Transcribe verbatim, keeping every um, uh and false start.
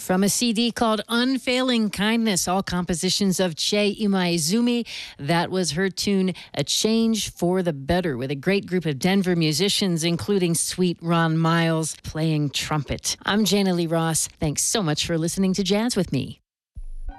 From a C D called Unfailing Kindness, all compositions of Che Imaizumi. That was her tune, A Change for the Better, with a great group of Denver musicians, including Sweet Ron Miles, playing trumpet. I'm Jana Lee Ross. Thanks so much for listening to Jazz with Me.